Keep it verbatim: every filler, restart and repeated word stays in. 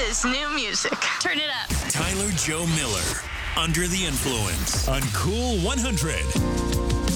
his new music. Turn it up. Tyler Joe Miller, Under the Influence, on Cool one hundred.